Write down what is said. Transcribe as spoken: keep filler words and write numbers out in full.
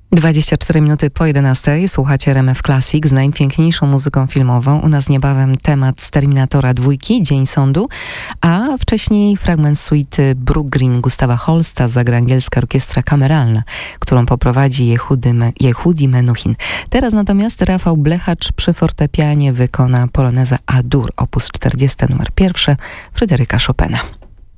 dwadzieścia cztery minuty po jedenastej. Słuchacie R M F Classic z najpiękniejszą muzyką filmową. U nas niebawem temat z Terminatora dwójki, Dzień Sądu, a wcześniej fragment suity Brookgreen Gustawa Holsta zagra angielska orkiestra kameralna, którą poprowadzi Jehudi, Me- Jehudi Menuhin. Teraz natomiast Rafał Blechacz przy fortepianie wykona polonezę A-dur, opus czterdziesty, numer pierwszy, Fryderyka Chopina.